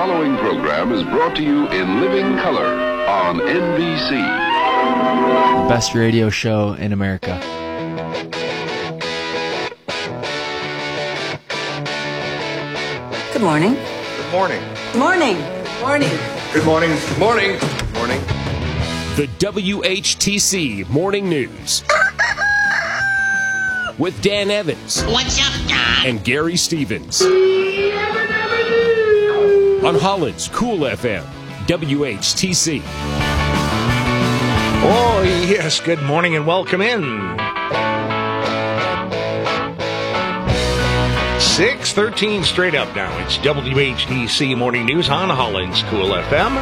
following program is brought to you in living color on NBC. The best radio show in America. Good morning. Good morning. Morning. Morning. Good morning. Good morning. Good morning. The WHTC Morning News. With Dan Evans. What's up, Don? And Gary Stevens. On Holland's Cool FM, WHTC. Oh, yes. Good morning and welcome in. 6:13 straight up now. It's WHTC Morning News on Holland's Cool FM.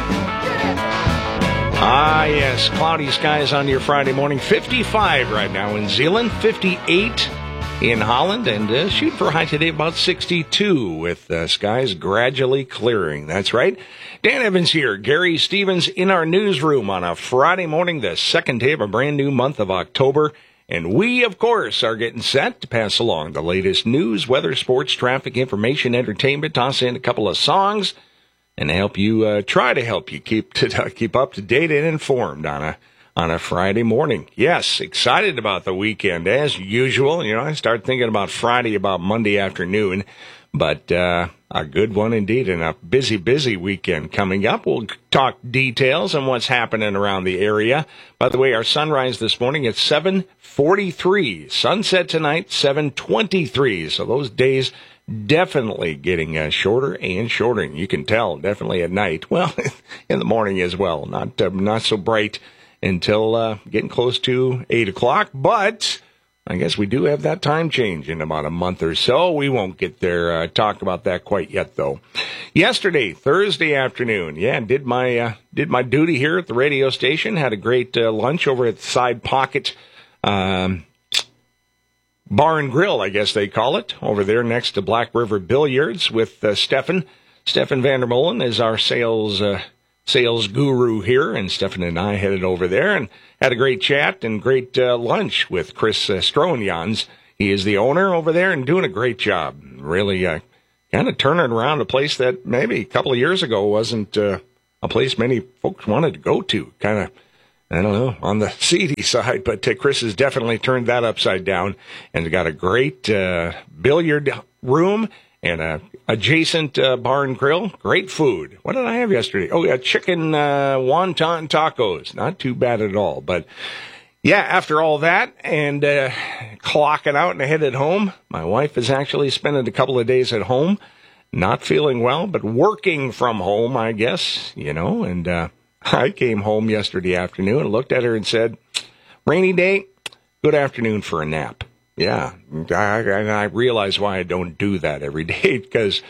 Ah, yes. Cloudy skies on your Friday morning. 55 right now in Zeeland. 58 in Holland. And shoot for a high today about 62 with skies gradually clearing. That's right. Dan Evans here. Gary Stevens in our newsroom on a Friday morning, the second day of a brand new month of October. And we, of course, are getting set to pass along the latest news, weather, sports, traffic, information, entertainment, toss in a couple of songs, and help you try to help you keep up to date and informed on a Friday morning. Yes, excited about the weekend as usual. You know, I start thinking about Friday about Monday afternoon, but a good one indeed, and a busy weekend coming up. We'll talk details on what's happening around the area. By the way, our sunrise this morning at 7:43. Sunset tonight, 7:23. So those days definitely getting shorter and shorter. And you can tell, definitely at night. Well, in the morning as well. Not so bright until getting close to 8 o'clock. But I guess we do have that time change in about a month or so. We won't get there, talk about that quite yet, though. Yesterday, Thursday afternoon, did my duty here at the radio station. Had a great lunch over at the Side Pocket Bar and Grill, I guess they call it, over there next to Black River Billiards with Stefan. Stefan Vandermolen is our sales guru here, and Stefan and I headed over there and had a great chat and great lunch with Chris Stroenjans. He is the owner over there and doing a great job. Really kind of turning around a place that maybe a couple of years ago wasn't a place many folks wanted to go to. Kind of, I don't know, on the seedy side, but Chris has definitely turned that upside down and got a great billiard room and a adjacent bar and grill. Great food. What did I have yesterday? Oh, yeah, chicken wonton tacos. Not too bad at all. But, yeah, after all that and clocking out and headed home, my wife is actually spending a couple of days at home, not feeling well, but working from home, I guess, you know. And I came home yesterday afternoon and looked at her and said, rainy day, good afternoon for a nap. Yeah, I realize why I don't do that every day, because,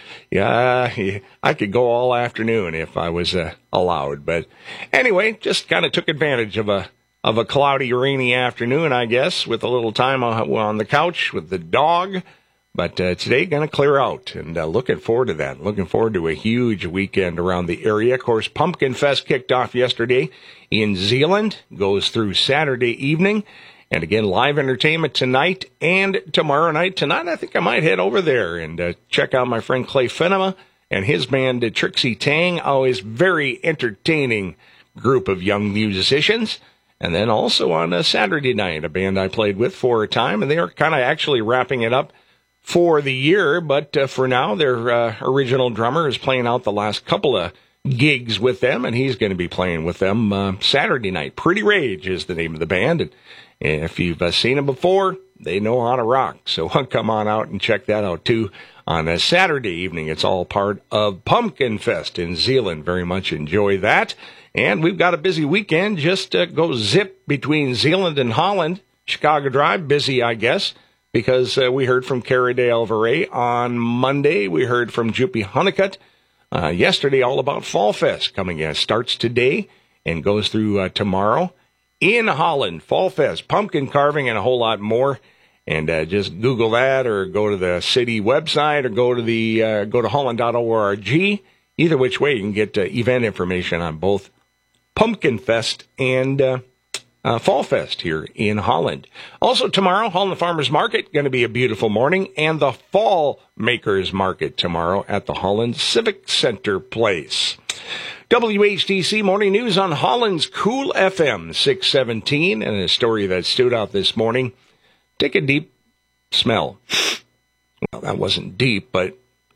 I could go all afternoon if I was allowed. But anyway, just kind of took advantage of a cloudy, rainy afternoon, I guess, with a little time on the couch with the dog. But today, going to clear out, and looking forward to that. Looking forward to a huge weekend around the area. Of course, Pumpkin Fest kicked off yesterday in Zeeland, goes through Saturday evening. And again, live entertainment tonight and tomorrow night. Tonight, I think I might head over there and check out my friend Clay Fenema and his band, Trixie Tang. Always very entertaining group of young musicians. And then also on a Saturday night, a band I played with for a time. And they are kind of actually wrapping it up for the year. But for now, their original drummer is playing out the last couple of gigs with them. And he's going to be playing with them Saturday night. Pretty Rage is the name of the band. And if you've seen them before, they know how to rock. So come on out and check that out, too, on a Saturday evening. It's all part of Pumpkin Fest in Zeeland. Very much enjoy that. And we've got a busy weekend. Just go zip between Zeeland and Holland. Chicago Drive, busy, I guess, because we heard from Cara de Alvarez on Monday. We heard from Juppie Hunnicutt yesterday, all about Fall Fest coming in. Starts today and goes through tomorrow. In Holland, Fall Fest, pumpkin carving, and a whole lot more. And just Google that, or go to the city website, or go to holland.org. Either which way, you can get event information on both Pumpkin Fest and Fall Fest here in Holland. Also tomorrow, Holland Farmers Market, going to be a beautiful morning, and the Fall Makers Market tomorrow at the Holland Civic Center Place. WHTC Morning News on Holland's Cool FM 617, and a story that stood out this morning. Take a deep smell. Well, that wasn't deep, but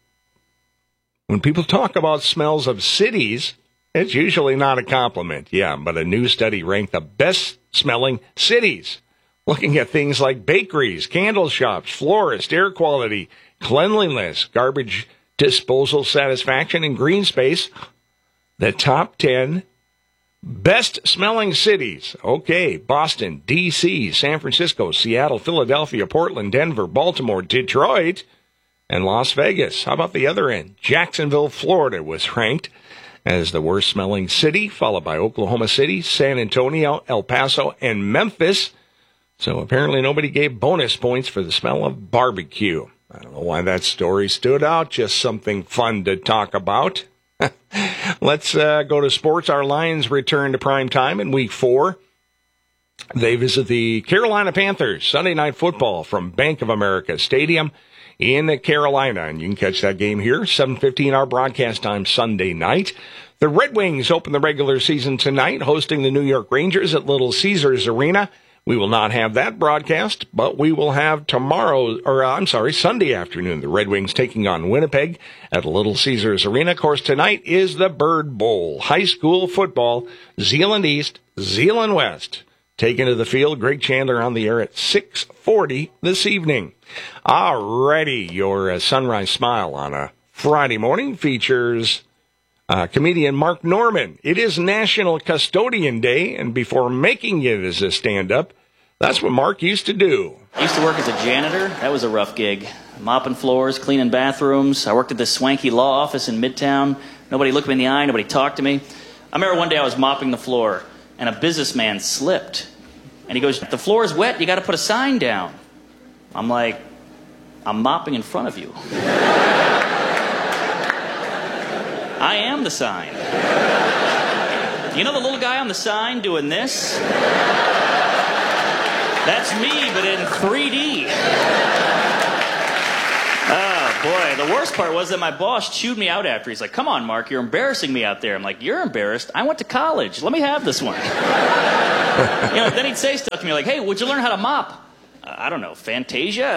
when people talk about smells of cities, it's usually not a compliment. Yeah, but a new study ranked the best-smelling cities, looking at things like bakeries, candle shops, florists, air quality, cleanliness, garbage disposal satisfaction, and green space. The top 10 best-smelling cities. Okay, Boston, D.C., San Francisco, Seattle, Philadelphia, Portland, Denver, Baltimore, Detroit, and Las Vegas. How about the other end? Jacksonville, Florida was ranked as the worst-smelling city, followed by Oklahoma City, San Antonio, El Paso, and Memphis. So apparently nobody gave bonus points for the smell of barbecue. I don't know why that story stood out, just something fun to talk about. Let's go to sports. Our Lions return to prime time in Week 4. They visit the Carolina Panthers, Sunday Night Football from Bank of America Stadium in Carolina, and you can catch that game here, 7:15 our broadcast time Sunday night. The Red Wings open the regular season tonight, hosting the New York Rangers at Little Caesars Arena. We will not have that broadcast, but we will have Sunday afternoon, the Red Wings taking on Winnipeg at Little Caesars Arena. Of course, tonight is the Bird Bowl, high school football, Zeeland East, Zeeland West. Taken to the field, Greg Chandler on the air at 6:40 this evening. Alrighty, your Sunrise Smile on a Friday morning features comedian Mark Norman. It is National Custodian Day, and before making it as a stand-up, that's what Mark used to do. I used to work as a janitor. That was a rough gig. Mopping floors, cleaning bathrooms. I worked at this swanky law office in Midtown. Nobody looked me in the eye. Nobody talked to me. I remember one day I was mopping the floor, and a businessman slipped. And he goes, "The floor is wet. You got to put a sign down." I'm like, "I'm mopping in front of you." I am the sign. You know the little guy on the sign doing this? That's me, but in 3D. Oh, boy. The worst part was that my boss chewed me out after. He's like, "Come on, Mark, you're embarrassing me out there." I'm like, "You're embarrassed? I went to college. Let me have this one." Then he'd say stuff to me like, "Hey, would you learn how to mop?" I don't know, Fantasia?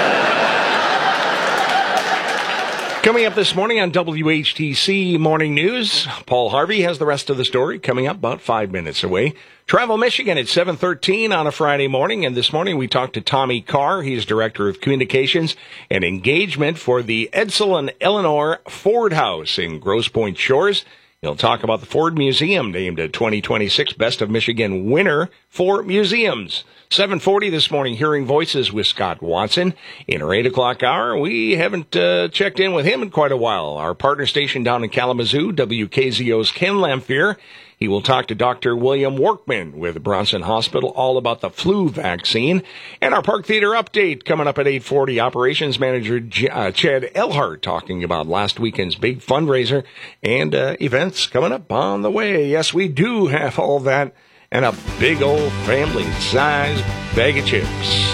Coming up this morning on WHTC Morning News, Paul Harvey has the rest of the story coming up about 5 minutes away. Travel Michigan at 7:13 on a Friday morning, and this morning we talked to Tommy Carr. He is Director of Communications and Engagement for the Edsel and Eleanor Ford House in Grosse Pointe Shores. He'll talk about the Ford Museum, named a 2026 Best of Michigan winner for museums. 7:40 this morning, Hearing Voices with Scott Watson. In our 8 o'clock hour, we haven't checked in with him in quite a while. Our partner station down in Kalamazoo, WKZO's Ken Lamphere. He will talk to Dr. William Workman with Bronson Hospital all about the flu vaccine. And our Park Theater update coming up at 8:40. Operations Manager Chad Elhart talking about last weekend's big fundraiser and events coming up on the way. Yes, we do have all that and a big old family-sized bag of chips.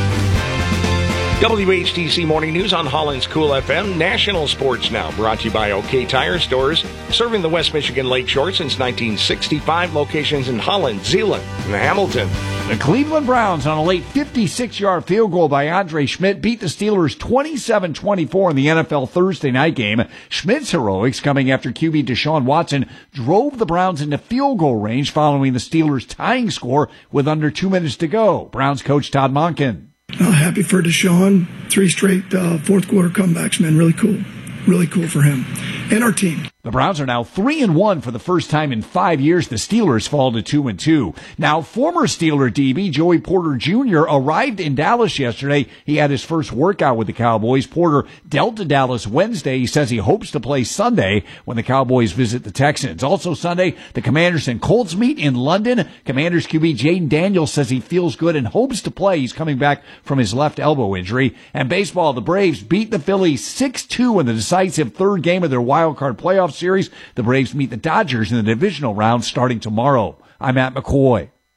WHTC Morning News on Holland's Cool FM. National Sports Now, brought to you by OK Tire Stores, serving the West Michigan Lakeshore since 1965. Locations in Holland, Zeeland, and Hamilton. The Cleveland Browns, on a late 56-yard field goal by Andre Schmidt, beat the Steelers 27-24 in the NFL Thursday night game. Schmidt's heroics, coming after QB Deshaun Watson, drove the Browns into field goal range following the Steelers' tying score with under 2 minutes to go. Browns coach Todd Monken. Happy for Deshaun. 3 straight fourth quarter comebacks, man. Really cool. Really cool for him and our team. The Browns are now 3-1 for the first time in 5 years. The Steelers fall to 2-2. Now, former Steeler DB Joey Porter Jr. arrived in Dallas yesterday. He had his first workout with the Cowboys. Porter dealt to Dallas Wednesday. He says he hopes to play Sunday when the Cowboys visit the Texans. Also Sunday, the Commanders and Colts meet in London. Commanders QB Jaden Daniels says he feels good and hopes to play. He's coming back from his left elbow injury. And baseball, the Braves beat the Phillies 6-2 in the decisive third game of their wild card playoff series. The Braves meet the Dodgers in the divisional round starting tomorrow. I'm Matt McCoy.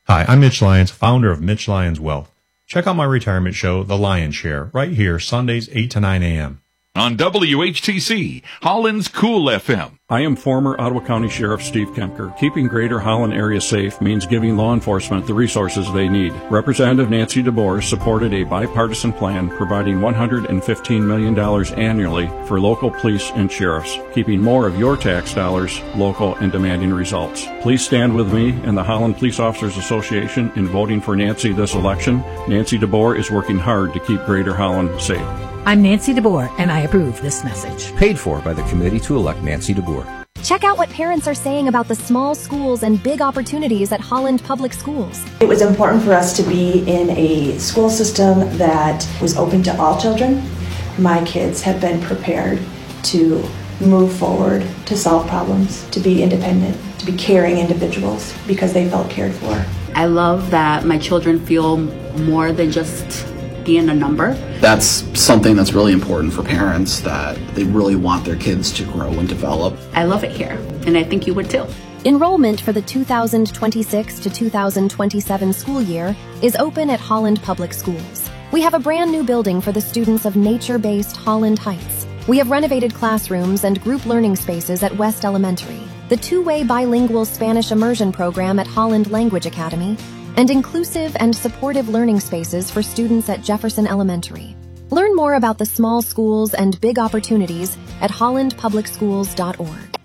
Hi, I'm Mitch Lyons, founder of Mitch Lyons Wealth. Check out my retirement show, The Lion's Share, right here, Sundays 8 to 9 a.m. on WHTC, Holland's Cool FM. I am former Ottawa County Sheriff Steve Kemker. Keeping Greater Holland area safe means giving law enforcement the resources they need. Representative Nancy DeBoer supported a bipartisan plan providing $115 million annually for local police and sheriffs, keeping more of your tax dollars local and demanding results. Please stand with me and the Holland Police Officers Association in voting for Nancy this election. Nancy DeBoer is working hard to keep Greater Holland safe. I'm Nancy DeBoer, and I approve this message. Paid for by the committee to elect Nancy DeBoer. Check out what parents are saying about the small schools and big opportunities at Holland Public Schools. It was important for us to be in a school system that was open to all children. My kids have been prepared to move forward, to solve problems, to be independent, to be caring individuals because they felt cared for. I love that my children feel more than just being a number. That's something that's really important for parents, that they really want their kids to grow and develop. I love it here, and I think you would too. Enrollment for the 2026 to 2027 school year is open at Holland Public Schools. We have a brand new building for the students of nature-based Holland Heights. We have renovated classrooms and group learning spaces at West Elementary, the two-way bilingual Spanish immersion program at Holland Language Academy, and inclusive and supportive learning spaces for students at Jefferson Elementary. Learn more about the small schools and big opportunities at hollandpublicschools.org.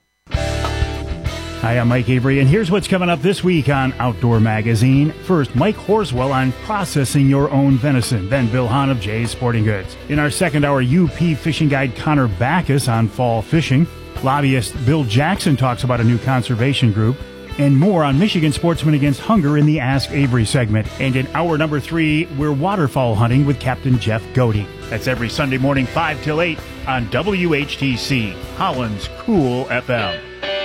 Hi, I'm Mike Avery, and here's what's coming up this week on Outdoor Magazine. First, Mike Horswell on processing your own venison. Then Bill Hahn of Jay's Sporting Goods. In our second hour, UP fishing guide Connor Backus on fall fishing. Lobbyist Bill Jackson talks about a new conservation group. And more on Michigan sportsmen against hunger in the Ask Avery segment. And in hour number 3, we're waterfowl hunting with Captain Jeff Godey. That's every Sunday morning, 5 till 8 on WHTC, Holland's Cool FM.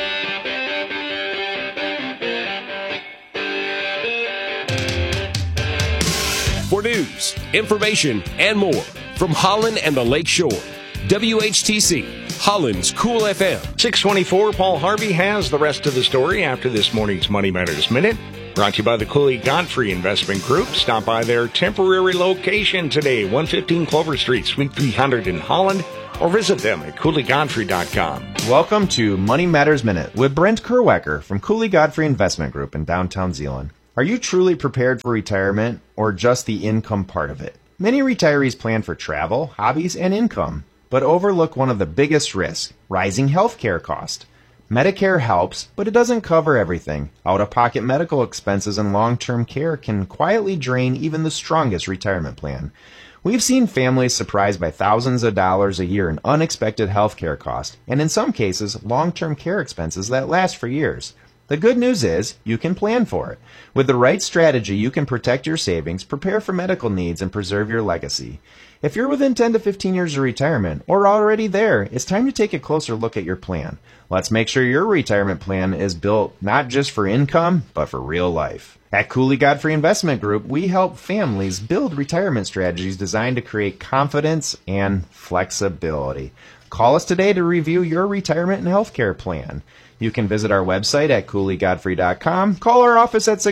For news, information, and more from Holland and the Lake Shore, WHTC, Holland's Cool FM. 624, Paul Harvey has the rest of the story after this morning's Money Matters Minute. Brought to you by the Cooley Godfrey Investment Group. Stop by their temporary location today, 115 Clover Street, Suite 300 in Holland, or visit them at CooleyGodfrey.com. Welcome to Money Matters Minute with Brent Kerwecker from Cooley Godfrey Investment Group in downtown Zeeland. Are you truly prepared for retirement or just the income part of it? Many retirees plan for travel, hobbies, and income, but overlook one of the biggest risks, rising healthcare costs. Medicare helps, but it doesn't cover everything. Out-of-pocket medical expenses and long-term care can quietly drain even the strongest retirement plan. We've seen families surprised by thousands of dollars a year in unexpected healthcare costs, and in some cases, long-term care expenses that last for years. The good news is, you can plan for it. With the right strategy, you can protect your savings, prepare for medical needs, and preserve your legacy. If you're within 10 to 15 years of retirement, or already there, it's time to take a closer look at your plan. Let's make sure your retirement plan is built not just for income, but for real life. At Cooley Godfrey Investment Group, we help families build retirement strategies designed to create confidence and flexibility. Call us today to review your retirement and healthcare plan. You can visit our website at CooleyGodfrey.com, call our office at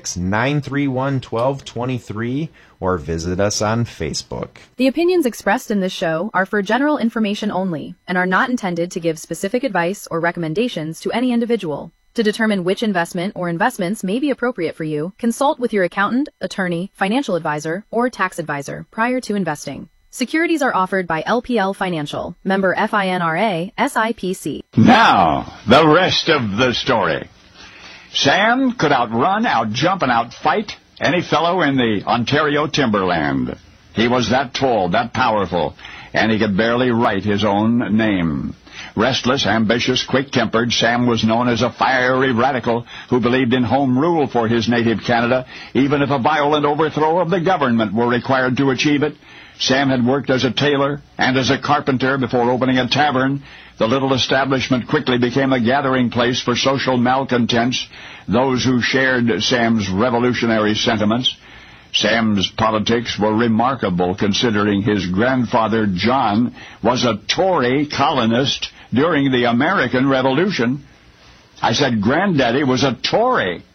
616-931-1223, or visit us on Facebook. The opinions expressed in this show are for general information only and are not intended to give specific advice or recommendations to any individual. To determine which investment or investments may be appropriate for you, consult with your accountant, attorney, financial advisor, or tax advisor prior to investing. Securities are offered by LPL Financial, member FINRA, SIPC. Now, the rest of the story. Sam could outrun, outjump, and outfight any fellow in the Ontario timberland. He was that tall, that powerful, and he could barely write his own name. Restless, ambitious, quick-tempered, Sam was known as a fiery radical who believed in home rule for his native Canada, even if a violent overthrow of the government were required to achieve it. Sam had worked as a tailor and as a carpenter before opening a tavern. The little establishment quickly became a gathering place for social malcontents, those who shared Sam's revolutionary sentiments. Sam's politics were remarkable, considering his grandfather, John, was a Tory colonist during the American Revolution. I said Granddaddy was a Tory.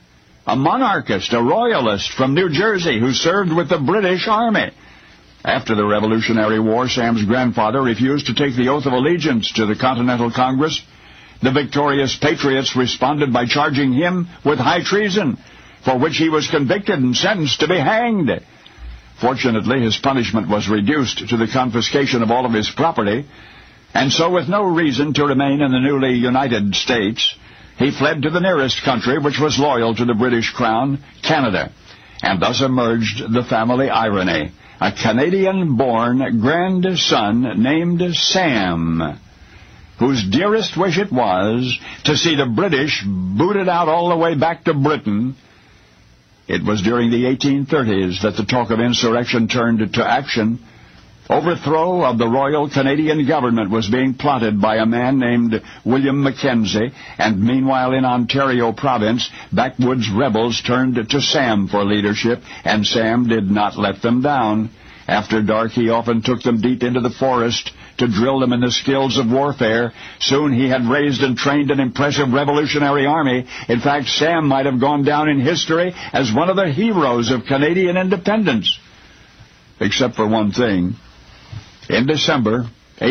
a monarchist, a royalist from New Jersey who served with the British Army. After the Revolutionary War, Sam's grandfather refused to take the oath of allegiance to the Continental Congress. The victorious patriots responded by charging him with high treason, for which he was convicted and sentenced to be hanged. Fortunately, his punishment was reduced to the confiscation of all of his property, and so with no reason to remain in the newly United States, he fled to the nearest country which was loyal to the British Crown, Canada, and thus emerged the family irony. A Canadian-born grandson named Sam, whose dearest wish it was to see the British booted out all the way back to Britain. It was during the 1830s that the talk of insurrection turned to action. Overthrow of the Royal Canadian government was being plotted by a man named William Mackenzie, and meanwhile in Ontario province, backwoods rebels turned to Sam for leadership, and Sam did not let them down. After dark, he often took them deep into the forest to drill them in the skills of warfare. Soon he had raised and trained an impressive revolutionary army. In fact, Sam might have gone down in history as one of the heroes of Canadian independence. Except for one thing. In December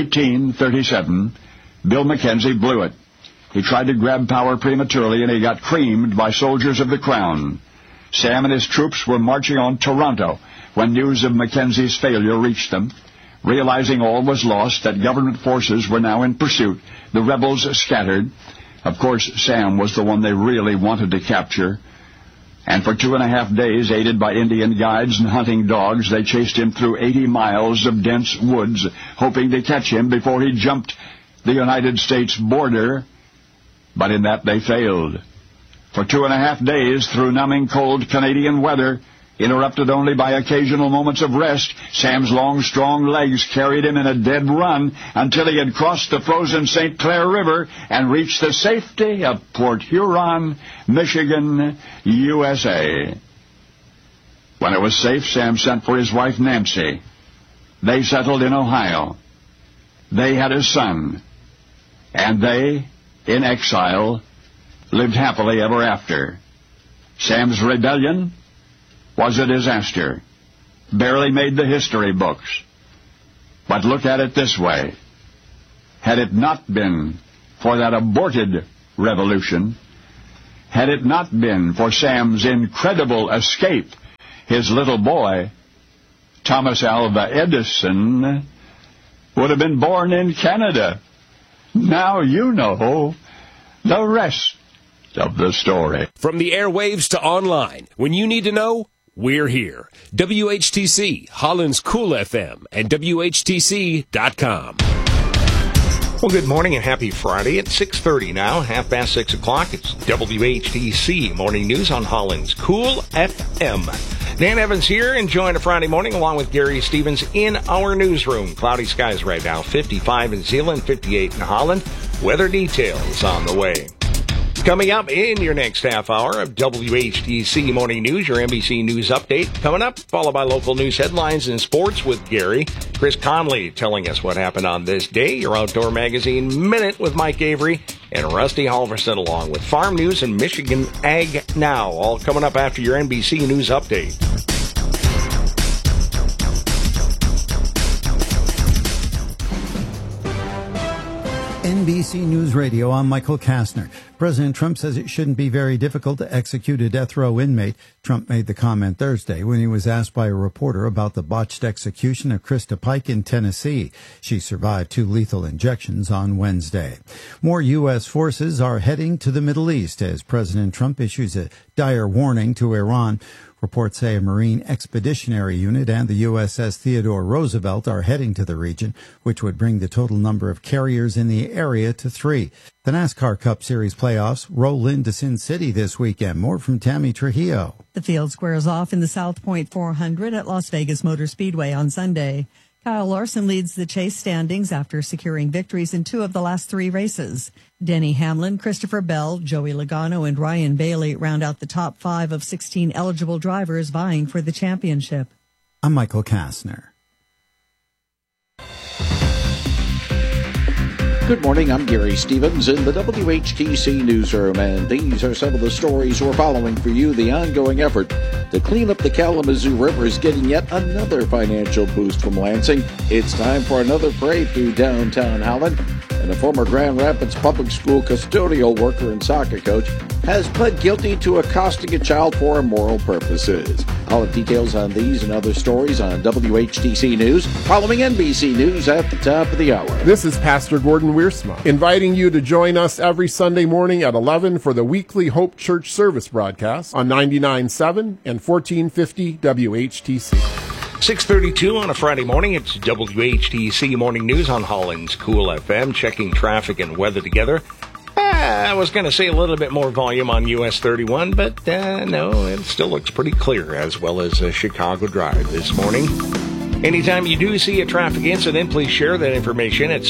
1837, Bill Mackenzie blew it. He tried to grab power prematurely, and he got creamed by soldiers of the Crown. Sam and his troops were marching on Toronto when news of Mackenzie's failure reached them. Realizing all was lost, that government forces were now in pursuit, the rebels scattered. Of course, Sam was the one they really wanted to capture. And for 2.5 days, aided by Indian guides and hunting dogs, they chased him through 80 miles of dense woods, hoping to catch him before he jumped the United States border. But in that they failed. For 2.5 days, through numbing cold Canadian weather, interrupted only by occasional moments of rest, Sam's long, strong legs carried him in a dead run until he had crossed the frozen St. Clair River and reached the safety of Port Huron, Michigan, USA. When it was safe, Sam sent for his wife, Nancy. They settled in Ohio. They had a son. And they, in exile, lived happily ever after. Sam's rebellion was a disaster. Barely made the history books. But look at it this way. Had it not been for that aborted revolution, had it not been for Sam's incredible escape, his little boy, Thomas Alva Edison, would have been born in Canada. Now you know the rest of the story. From the airwaves to online, when you need to know, we're here. WHTC, Holland's Cool FM, and WHTC.com. Well, good morning and happy Friday. It's 6:30 now, 6:30. It's WHTC Morning News on Holland's Cool FM. Dan Evans here, enjoying a Friday morning along with Gary Stevens in our newsroom. Cloudy skies right now, 55 in Zeeland, 58 in Holland. Weather details on the way. Coming up in your next half hour of WHTC Morning News, your NBC News update. Coming up, followed by local news headlines and sports with Gary. Chris Conley telling us what happened on this day. Your Outdoor Magazine Minute with Mike Avery. And Rusty Halverson along with Farm News and Michigan Ag Now. All coming up after your NBC News update. NBC News Radio, I'm Michael Kastner. President Trump says it shouldn't be very difficult to execute a death row inmate. Trump made the comment Thursday when he was asked by a reporter about the botched execution of Krista Pike in Tennessee. She survived 2 lethal injections on Wednesday. More U.S. forces are heading to the Middle East as President Trump issues a dire warning to Iran. Reports say a Marine Expeditionary Unit and the USS Theodore Roosevelt are heading to the region, which would bring the total number of carriers in the area to 3. The NASCAR Cup Series playoffs roll into Sin City this weekend. More from Tammy Trujillo. The field squares off in the South Point 400 at Las Vegas Motor Speedway on Sunday. Kyle Larson leads the chase standings after securing victories in 2 of the last 3 races. Denny Hamlin, Christopher Bell, Joey Logano, and Ryan Bailey round out the top 5 of 16 eligible drivers vying for the championship. I'm Michael Kastner. Good morning, I'm Gary Stevens in the WHTC newsroom, and these are some of the stories we're following for you. The ongoing effort to clean up the Kalamazoo River is getting yet another financial boost from Lansing. It's time for another parade through downtown Holland, and a former Grand Rapids Public School custodial worker and soccer coach has pled guilty to accosting a child for immoral purposes. All the details on these and other stories on WHTC News, following NBC News at the top of the hour. This is Pastor Gordon Wiersma, inviting you to join us every Sunday morning at 11 for the weekly Hope Church service broadcast on 99.7 and 1450 WHTC. 6:32 on a Friday morning. It's WHTC Morning News on Holland's Cool FM, checking traffic and weather together. I was going to say a little bit more volume on US 31, but no, it still looks pretty clear, as well as Chicago Drive this morning. Anytime you do see a traffic incident, please share that information at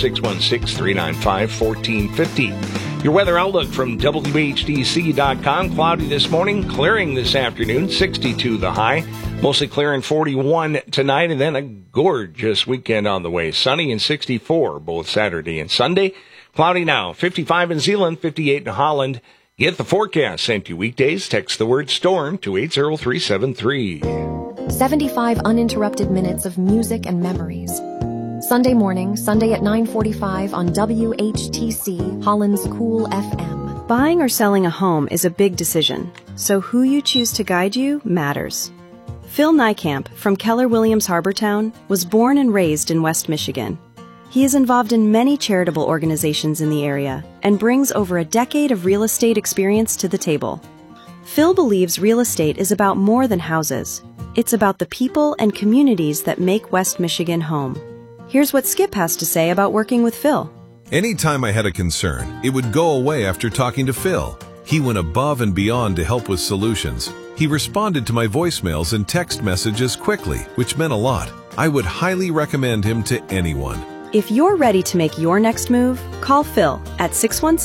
616-395-1450. Your weather outlook from WHTC.com. Cloudy this morning, clearing this afternoon, 62 the high. Mostly clear and 41 tonight, and then a gorgeous weekend on the way. Sunny and 64 both Saturday and Sunday. Cloudy now, 55 in Zeeland, 58 in Holland. Get the forecast sent to you weekdays. Text the word storm to 80373. 75 uninterrupted minutes of music and memories. Sunday morning, Sunday at 9:45 on WHTC, Holland's Cool FM. Buying or selling a home is a big decision, so who you choose to guide you matters. Phil Niekamp from Keller Williams Harbortown was born and raised in West Michigan. He is involved in many charitable organizations in the area and brings over a decade of real estate experience to the table. Phil believes real estate is about more than houses. It's about the people and communities that make West Michigan home. Here's what Skip has to say about working with Phil. Anytime I had a concern, it would go away after talking to Phil. He went above and beyond to help with solutions. He responded to my voicemails and text messages quickly, which meant a lot. I would highly recommend him to anyone. If you're ready to make your next move, call Phil at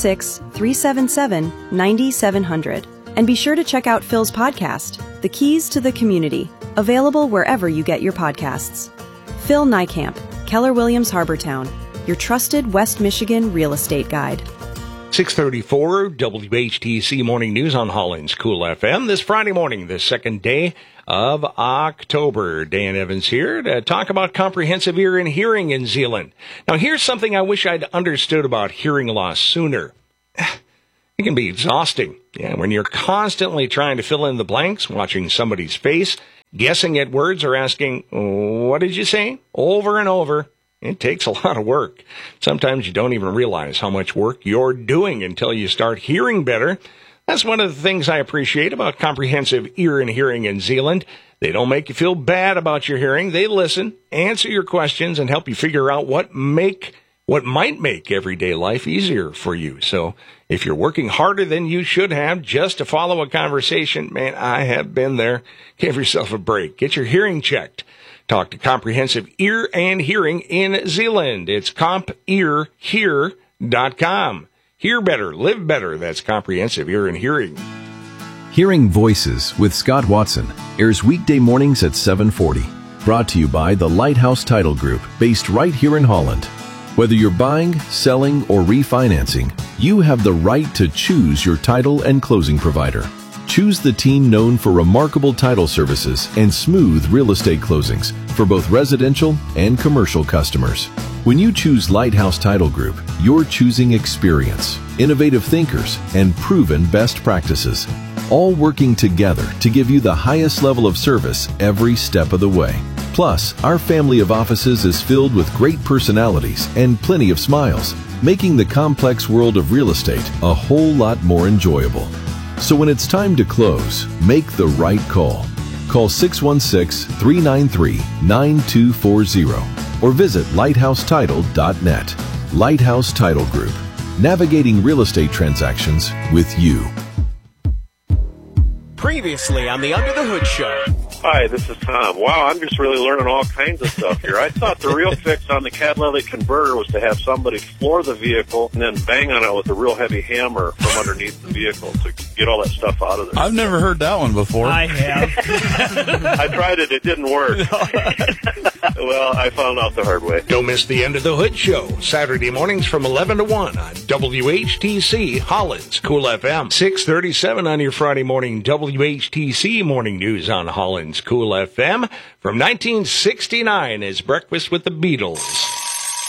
616-377-9700. And be sure to check out Phil's podcast, The Keys to the Community, available wherever you get your podcasts. Phil Niekamp, Keller Williams Harbortown, your trusted West Michigan real estate guide. 6:34 WHTC Morning News on Holland's Cool FM. This Friday morning, the second day of October. Dan Evans here to talk about comprehensive ear and hearing in Zeeland. Now, here's something I wish I'd understood about hearing loss sooner. It can be exhausting. When you're constantly trying to fill in the blanks, watching somebody's face, guessing at words, or asking, "What did you say?" over and over. It takes a lot of work. Sometimes you don't even realize how much work you're doing until you start hearing better. That's one of the things I appreciate about comprehensive ear and hearing in Zeeland. They don't make you feel bad about your hearing. They listen, answer your questions, and help you figure out what might make everyday life easier for you. So if you're working harder than you should have just to follow a conversation, man, I have been there. Give yourself a break. Get your hearing checked. Talk to Comprehensive Ear and Hearing in Zeeland. It's CompEarHear.com. Hear better, live better. That's Comprehensive Ear and Hearing. Hearing Voices with Scott Watson airs weekday mornings at 7:40. Brought to you by the Lighthouse Title Group, based right here in Holland. Whether you're buying, selling, or refinancing, you have the right to choose your title and closing provider. Choose the team known for remarkable title services and smooth real estate closings for both residential and commercial customers. When you choose Lighthouse Title Group, you're choosing experience, innovative thinkers, and proven best practices, all working together to give you the highest level of service every step of the way. Plus, our family of offices is filled with great personalities and plenty of smiles, making the complex world of real estate a whole lot more enjoyable. So when it's time to close, make the right call. Call 616-393-9240 or visit lighthousetitle.net. Lighthouse Title Group, navigating real estate transactions with you. Previously on the Under the Hood Show. Hi, this is Tom. Wow, I'm just really learning all kinds of stuff here. I thought the real fix on the catalytic converter was to have somebody floor the vehicle and then bang on it with a real heavy hammer from underneath the vehicle to get all that stuff out of there. I've never heard that one before. I have. I tried it. It didn't work. Well, I found out the hard way. Don't miss the End of the Hood Show, Saturday mornings from 11 to 1 on WHTC, Holland's Cool FM. 6:37 on your Friday morning WHTC Morning News on Holland's Cool FM. From 1969 is Breakfast with the Beatles.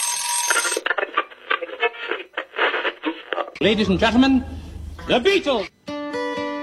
Ladies and gentlemen, the Beatles!